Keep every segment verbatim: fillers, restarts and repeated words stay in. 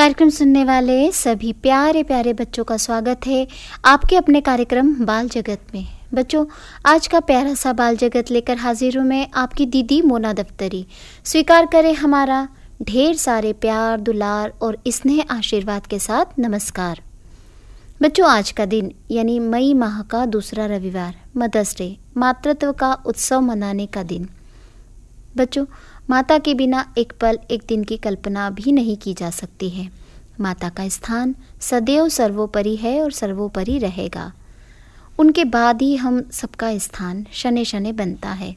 कार्यक्रम सुनने वाले सभी प्यारे प्यारे बच्चों का स्वागत है आपके अपने कार्यक्रम बाल जगत में। बच्चों, आज का प्यारा सा बाल जगत लेकर हाजिर हूँ मैं, आपकी दीदी मोना दफ्तरी। स्वीकार करें हमारा ढेर सारे प्यार, दुलार और स्नेह आशीर्वाद के साथ नमस्कार। बच्चों, आज का दिन यानी मई माह का दूसरा रविवार, मदर्स डे, मातृत्व का उत्सव मनाने का दिन। बच्चों, माता के बिना एक पल एक दिन की कल्पना भी नहीं की जा सकती है। माता का स्थान सदैव सर्वोपरि है और सर्वोपरि रहेगा। उनके बाद ही हम सबका स्थान शनै शनै बनता है।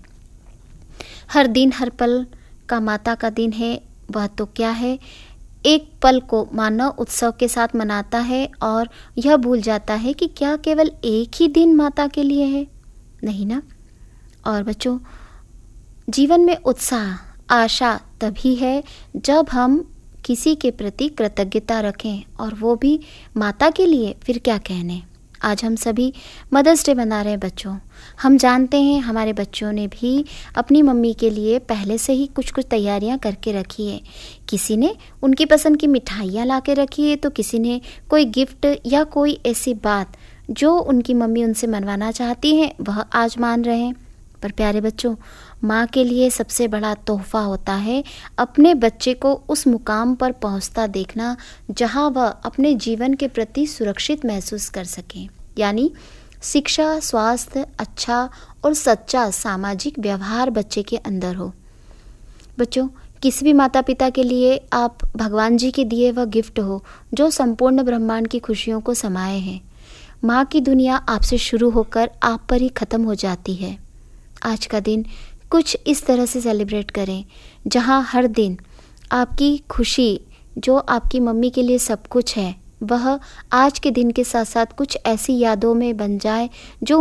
हर दिन हर पल का माता का दिन है, वह तो क्या है, एक पल को मानव उत्सव के साथ मनाता है और यह भूल जाता है कि क्या केवल एक ही दिन माता के लिए है, नहीं ना। और बच्चों, जीवन में उत्साह, आशा तभी है जब हम किसी के प्रति कृतज्ञता रखें, और वो भी माता के लिए। फिर क्या कहने, आज हम सभी मदर्स डे मना रहे हैं बच्चों। हम जानते हैं हमारे बच्चों ने भी अपनी मम्मी के लिए पहले से ही कुछ कुछ तैयारियां करके रखी है। किसी ने उनकी पसंद की मिठाइयाँ ला के रखी है, तो किसी ने कोई गिफ्ट या कोई ऐसी बात जो उनकी मम्मी उनसे मनवाना चाहती हैं वह आज मान रहे हैं। पर प्यारे बच्चों, माँ के लिए सबसे बड़ा तोहफा होता है अपने बच्चे को उस मुकाम पर पहुँचता देखना जहाँ वह अपने जीवन के प्रति सुरक्षित महसूस कर सकें, यानी शिक्षा, स्वास्थ्य, अच्छा और सच्चा सामाजिक व्यवहार बच्चे के अंदर हो। बच्चों, किसी भी माता पिता के लिए आप भगवान जी के दिए वह गिफ्ट हो जो संपूर्ण ब्रह्मांड की खुशियों को समाये हैं। माँ की दुनिया आपसे शुरू होकर आप पर ही खत्म हो जाती है। आज का दिन कुछ इस तरह से सेलिब्रेट करें जहां हर दिन आपकी खुशी, जो आपकी मम्मी के लिए सब कुछ है, वह आज के दिन के साथ साथ कुछ ऐसी यादों में बन जाए जो